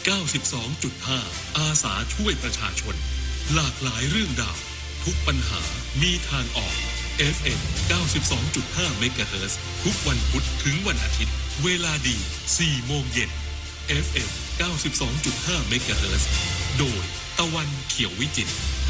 92.5 อาสาช่วยประชาชนหลากหลายเรื่องราวทุกปัญหามีทางออก FM 92.5 เมกะเฮิรตซ์ทุกวันพุธถึงวันอาทิตย์เวลาดี 4 โมงเย็น FM 92.5 เมกะเฮิรตซ์โดยตะวันเขียววิจิตร